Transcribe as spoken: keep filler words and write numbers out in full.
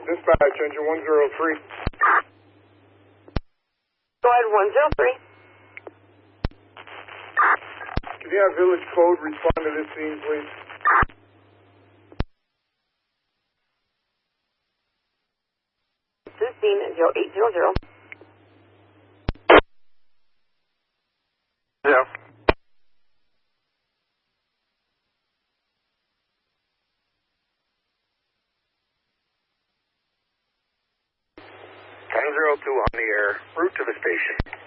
Dispatch, engine one zero three. Go ahead, one zero three. Can you have Village Code respond to this scene, please? This scene is zero eight zero zero. Yeah. ten zero two on the air, route to the station.